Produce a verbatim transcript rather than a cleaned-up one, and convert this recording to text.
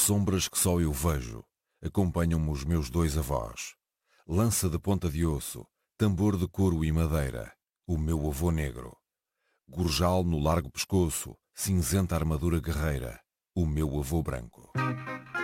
sombras que só eu vejo, acompanham-me os meus dois avós. Lança de ponta de osso, tambor de couro e madeira, o meu avô negro. Gorjal no largo pescoço, cinzenta armadura guerreira, o meu avô branco.